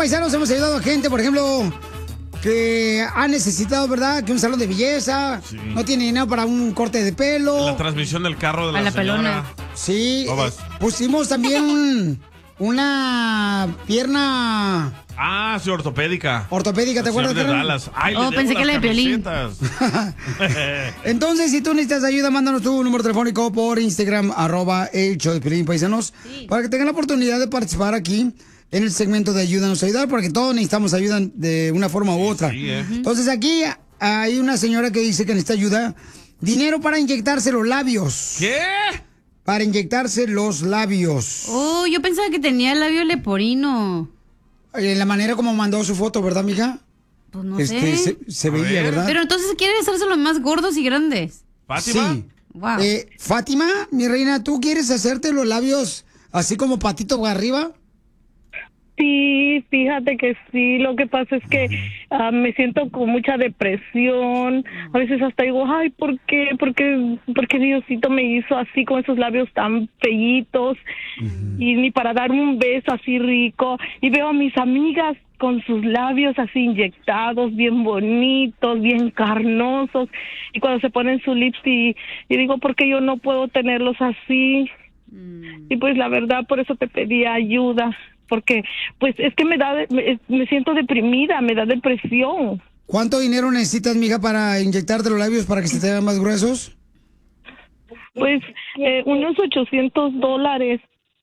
paisanos, hemos ayudado a gente, por ejemplo, que ha necesitado, ¿verdad? Que un salón de belleza, no tiene dinero para un corte de pelo. La transmisión del carro de la señora. Pelona. Sí, pusimos también una pierna... Ah, sí, ortopédica. Ortopédica, ¿te acuerdas? De Dallas. Ay, pensé que la de Piolín. Entonces, si tú necesitas ayuda, mándanos tu número telefónico por Instagram, @el show de Piolín, paisanos, para que tengan la oportunidad de participar aquí en el segmento de Ayúdanos a Ayudar, porque todos necesitamos ayuda de una forma u otra. Entonces, aquí hay una señora que dice que necesita ayuda, dinero para inyectarse los labios. ¿Qué? Para inyectarse los labios. Oh, yo pensaba que tenía el labio leporino. La manera como mandó su foto, ¿verdad, mija? Pues no sé. Se veía, ¿verdad? Pero entonces quiere hacérselos más gordos y grandes. ¿Fátima? Sí. Wow. Fátima, mi reina, ¿tú quieres hacerte los labios así como patito para arriba? Sí, fíjate que sí, lo que pasa es que me siento con mucha depresión, a veces hasta digo, ay, ¿por qué Diosito me hizo así con esos labios tan fellitos? Y ni para dar un beso así rico, y veo a mis amigas con sus labios así inyectados, bien bonitos, bien carnosos, y cuando se ponen su lips y digo, ¿por qué yo no puedo tenerlos así? Y pues la verdad, por eso te pedí ayuda. Porque, pues, es que me siento deprimida, me da depresión. ¿Cuánto dinero necesitas, mija, para inyectarte los labios para que se te vean más gruesos? Pues, unos $800.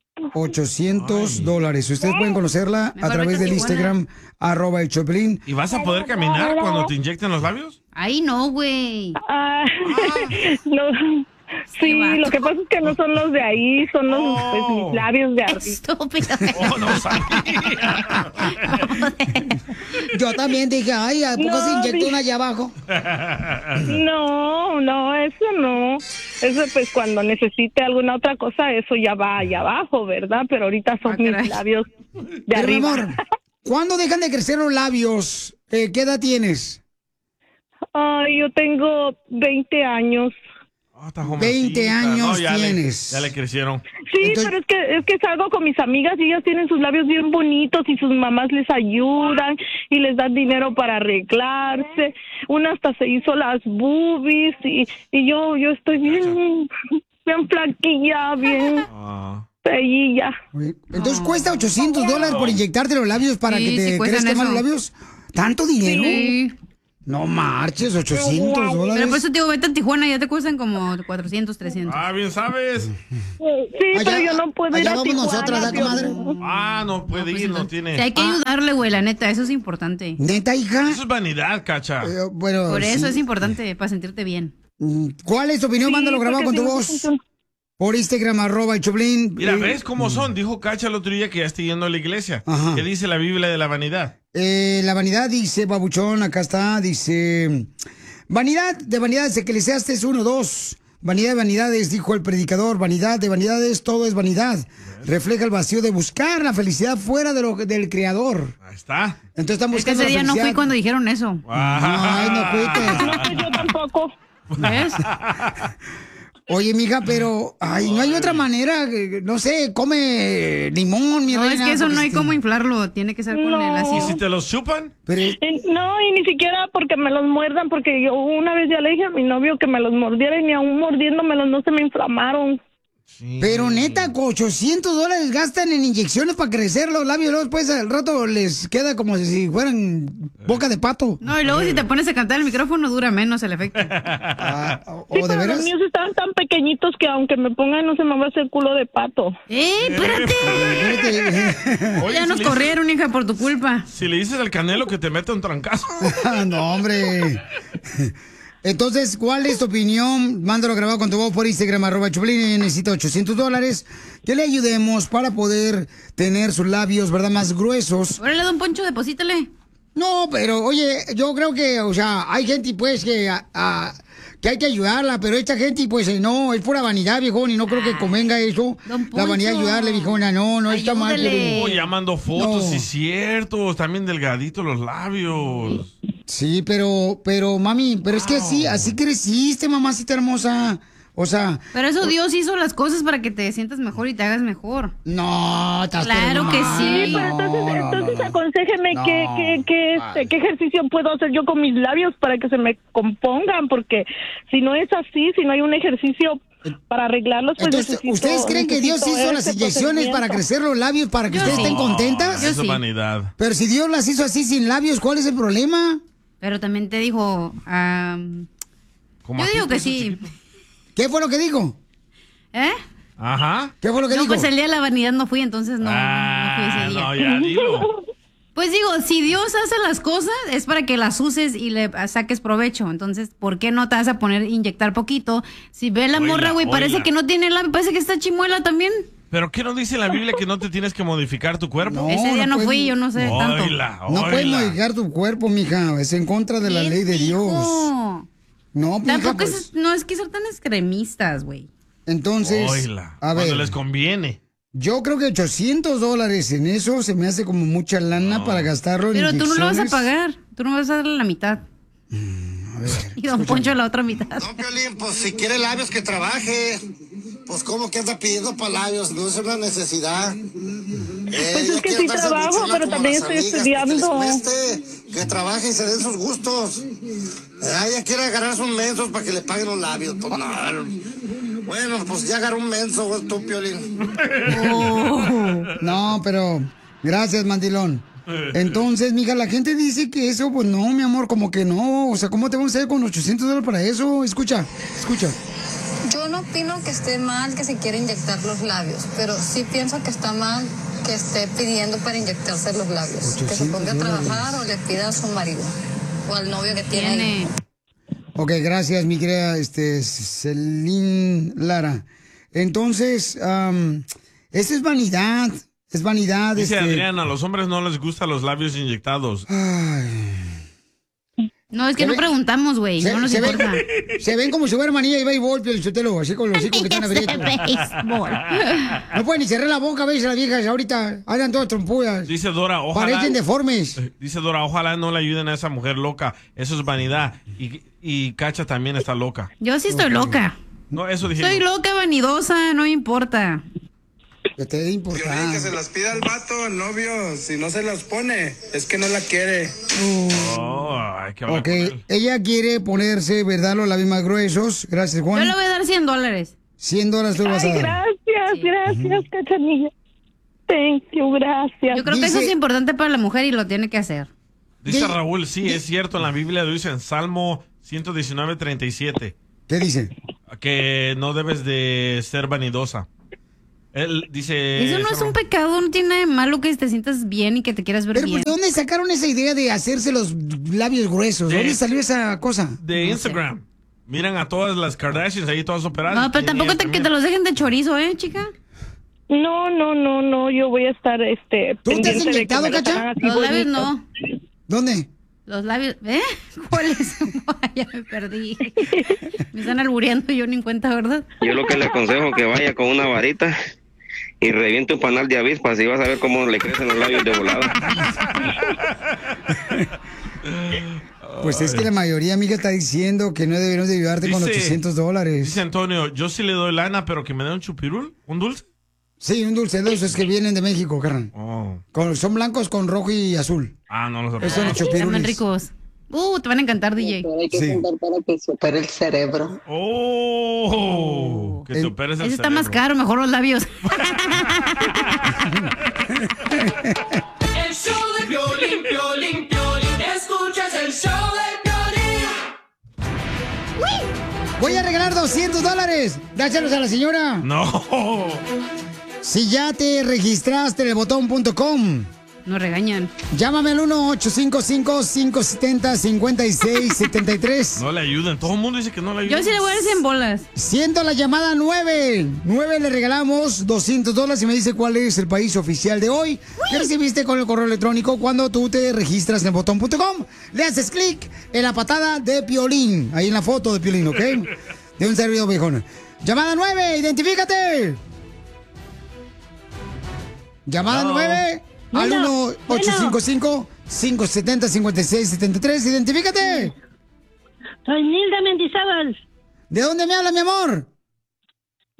$800. Ustedes pueden conocerla a través del Instagram, @el Choplin. ¿Y vas a poder caminar cuando te inyecten los labios? Ay, no, güey. No. Sí, lo que pasa es que no son los de ahí, son los pues, mis labios de arriba. Estúpido. No sabía. Yo también dije, ay, ¿a poco se inyectó una allá abajo? No, eso no. Eso pues cuando necesite alguna otra cosa, eso ya va allá abajo, ¿verdad? Pero ahorita son mis labios de arriba. Amor, ¿cuándo dejan de crecer los labios? ¿Qué edad tienes? Yo tengo 20 años. 20 años tienes. Ya le crecieron. Sí, entonces, pero es que salgo con mis amigas y ellas tienen sus labios bien bonitos y sus mamás les ayudan y les dan dinero para arreglarse. Una hasta se hizo las boobies y yo estoy bien flaquilla, bien bellilla. Entonces cuesta $800 por inyectarte los labios para que te crezcan más los labios. ¿Tanto dinero? Sí. No marches, $800. Pero por eso te digo, vete a Tijuana, ya te cuestan como 400, 300. Ah, bien sabes. Sí, pero yo no puedo ir a Tijuana. nosotras, comadre. No puede ir, no tiene. Sí, hay que ayudarle, güey, la neta, eso es importante. ¿Neta, hija? Eso es vanidad, Cacha. Bueno, por eso es importante, para sentirte bien. ¿Cuál es tu opinión? Mándalo grabado con tu voz. Por Instagram, @el Choplin. Mira, ¿ves cómo son? Dijo Cacha el otro día que ya está yendo a la iglesia. Ajá. ¿Qué dice la Biblia de la vanidad? La vanidad dice, babuchón, acá está, dice... Vanidad de vanidades, Eclesiastes 1:2. Vanidad de vanidades, dijo el predicador. Vanidad de vanidades, todo es vanidad. Refleja el vacío de buscar la felicidad fuera del Creador. Ahí está. Entonces están buscando ese día la felicidad. no fui cuando dijeron eso. Ay, no fuiste. No, pues yo tampoco. ¿Ves? Oye, mija, pero no hay otra manera, no sé, come limón, mi No, reina. es que eso no hay cómo inflarlo, tiene que ser con el ¿Y ácido. si te los chupan? No, y ni siquiera porque me los muerdan, porque yo una vez ya le dije a mi novio que me los mordiera y ni aún mordiéndomelos no se me inflamaron. Pero neta, $800 gastan en inyecciones para crecer los labios, luego después al rato les queda como si fueran boca de pato. No, y luego si te pones a cantar el micrófono dura menos el efecto. Sí, pero los míos estaban tan pequeñitos que aunque me pongan no se me va a hacer culo de pato. ¡Espérate! Oye, ya nos corrieron, hija, por tu culpa. Si le dices al Canelo que te mete un trancazo. No, hombre. Entonces, ¿cuál es tu opinión? Mándalo grabado con tu voz por Instagram, @Choplin. Necesita $800 que le ayudemos para poder tener sus labios, ¿verdad? Más gruesos. Órale, don Poncho, deposítale. No, pero, oye, yo creo que, o sea, hay gente, pues, que hay que ayudarla, pero esta gente, pues, no, es pura vanidad, viejón, y no creo que convenga eso. La vanidad de ayudarle, viejona, no, está mal. Ya mandó fotos, sí, cierto, también delgaditos los labios. Sí, pero, mami, pero es que sí, así creciste, mamacita hermosa. O sea... Pero eso Dios hizo las cosas para que te sientas mejor y te hagas mejor. No, claro que sí. Sí, pero entonces aconséjeme qué ejercicio puedo hacer yo con mis labios para que se me compongan, porque si no es así, si no hay un ejercicio para arreglarlos, pues entonces, ¿ustedes creen que Dios hizo las inyecciones para crecer los labios para que ustedes estén contentas? Eso es vanidad. Pero si Dios las hizo así sin labios, ¿cuál es el problema? Pero también te dijo... yo digo que sí. ¿Qué fue lo que dijo? ¿Eh? Ajá. ¿Qué fue lo que dijo? No, pues el día de la vanidad no fui, entonces no fui ese día. No, ya dilo. Pues digo, si Dios hace las cosas es para que las uses y le saques provecho. Entonces, ¿por qué no te vas a poner inyectar poquito? Si ve la morra, güey, parece que no tiene labio, parece que está chimuela también. ¿Pero qué no dice la Biblia que no te tienes que modificar tu cuerpo? Ese día no fui, yo no sé tanto. No puedes modificar tu cuerpo, mija. Es en contra de la ley de Dios. No, mija, tampoco pues... no es que ser tan extremistas, güey. Entonces, a ver, cuando les conviene. Yo creo que $800 en eso se me hace como mucha lana para gastarlo en Pero tú no lo vas a inyecciones. pagar. Tú no vas a darle la mitad. A ver, y don Poncho la otra mitad. No, Piolín, pues si quiere labios que trabaje. Pues como que anda pidiendo para labios, no es una necesidad. Pues es que sí trabajo, pero también estoy estudiando. Que trabaje y se den sus gustos. Ella quiere agarrar sus mensos para que le paguen los labios. Pues, no. Bueno, pues ya agarró un menso, güey, tú, Piolín. No, pero gracias, mandilón. Entonces, mija, la gente dice que eso, pues no, mi amor, como que no. O sea, ¿cómo te vamos a hacer con $800 para eso? Escucha. Yo no opino que esté mal que se quiera inyectar los labios, pero sí pienso que está mal que esté pidiendo para inyectarse los labios. Que se ponga a trabajar o le pida a su marido o al novio que tiene. Ok, gracias, mi querida Celine Lara. Entonces, eso es vanidad. Es vanidad. Dice Adriana, a los hombres no les gustan los labios inyectados. No, es que no preguntamos, güey. No nos importa. Se ven como si fuera manilla y béisbol, Piolichotelo, así con los hijos que están abiertos. No pueden ni cerrar la boca a veces las viejas ahorita. Andan todas trompudas. Dice Dora, ojalá... Parecen deformes. Dice Dora, ojalá no le ayuden a esa mujer loca. Eso es vanidad. Y Cacha también está loca. Yo sí estoy loca. No, eso dije. Soy loca, vanidosa, no me importa. Que te dé importancia. Que se las pida al vato, el novio. Si no se las pone, es que no la quiere. Hay que hablar con él. Ella quiere ponerse, ¿verdad? Los labios más gruesos. Gracias, Juan. Yo le voy a dar $100. $100 tú vas a dar. Gracias, Cachanilla. Thank you, gracias. Yo creo que eso es importante para la mujer y lo tiene que hacer. Dice Raúl, sí, es cierto, en la Biblia dice en Salmo 119:37. ¿Qué dice? Que no debes de ser vanidosa. Él dice... Eso no es un pecado, no tiene nada de malo que te sientas bien y que te quieras ver Pero, bien. ¿de dónde sacaron esa idea de hacerse los labios gruesos? ¿De dónde salió esa cosa? De Instagram. Miran a todas las Kardashians ahí todas operadas. No, pero tampoco que te los dejen de chorizo, chica. No, yo voy a estar, ¿Tú te has inyectado, Cacha? Los labios no. ¿Dónde? Los labios, ¿cuáles? Ya me perdí. Me están albureando y yo ni en cuenta, ¿verdad? Yo lo que le aconsejo es que vaya con una varita y reviente un panal de avispas y vas a ver cómo le crecen los labios de volada. Pues es que la mayoría, amiga, está diciendo que no deberíamos de ayudarte con $800. Dice Antonio, yo sí le doy lana, pero que me dé un chupirul, un dulce. Sí, un dulce de esos que vienen de México, carnal. Son blancos con rojo y azul. No los Esos son los chupirules. Están ricos. Te van a encantar, DJ. Hay que sentar para que se opere el cerebro. Que te operes el Ese está cerebro. más caro, mejor los labios. El show de Piolín, Piolín, Piolín. Escuchas el show de Piolín. Voy a regalar $200. Dáselos a la señora. No. Si ya te registraste en elbotón.com. Nos regañan. Llámame al 1-855-570-5673. No le ayudan. Todo el mundo dice que no le ayudan. Yo sí le voy a dar 100 bolas. Siendo la llamada 9. 9 le regalamos $200 y me dice cuál es el país oficial de hoy. ¿Qué recibiste con el correo electrónico cuando tú te registras en elbotón.com? Le haces clic en la patada de Piolín. Ahí en la foto de Piolín, ¿ok? De un servidor viejón. Llamada 9, identifícate. Llamada 9 al 1-855-570-5673. Identifícate. Soy Nilda Mendizábal. ¿De dónde me habla, mi amor?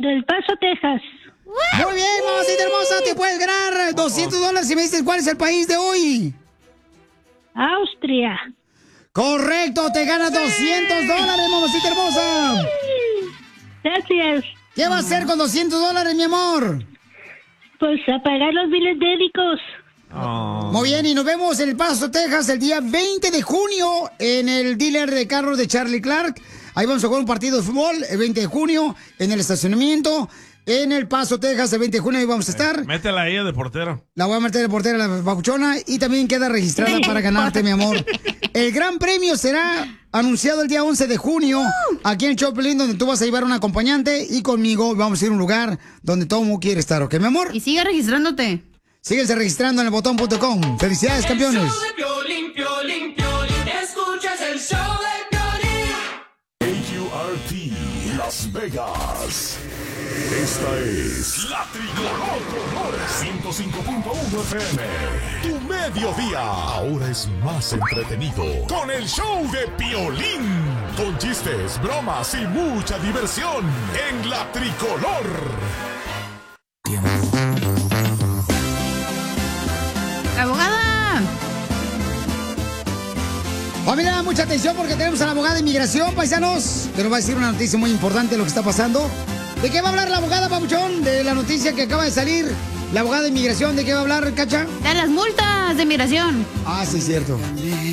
Del Paso, Texas. Muy bien, mamacita hermosa, te puedes ganar $200 si me dices cuál es el país de hoy. Austria. Correcto, te ganas $200, mamacita hermosa. Gracias. ¿Qué va a hacer con $200, mi amor? Pues a pagar los biles médicos. Muy bien, y nos vemos en El Paso, Texas, el día 20 de junio en el dealer de carros de Charlie Clark. Ahí vamos a jugar un partido de fútbol el 20 de junio en el estacionamiento. En El Paso, Texas, el 20 de junio ahí vamos a estar. Métela a ella de portero. La voy a meter de portera la papuchona y también queda registrada para ganarte, mi amor. El gran premio será anunciado el día 11 de junio aquí en Choplin, donde tú vas a llevar un acompañante y conmigo vamos a ir a un lugar donde todo el mundo quiere estar, ¿ok, mi amor? Y sigue registrándote. Síguense registrando en elbotón.com. ¡Felicidades, campeones! El show de Piolín, Piolín, Piolín. Escuchas el show de Piolín. AURT Las Vegas. Esta es La Tricolor 105.1 FM. Tu mediodía ahora es más entretenido con el show de Piolín. Con chistes, bromas y mucha diversión en La Tricolor. ¡Abogada! Familia, mucha atención porque tenemos a la abogada de inmigración, paisanos, que nos va a decir una noticia muy importante de lo que está pasando. ¿De qué va a hablar la abogada, papuchón? De la noticia que acaba de salir. La abogada de inmigración, ¿de qué va a hablar, Cacha? De las multas de inmigración. Ah, sí, cierto.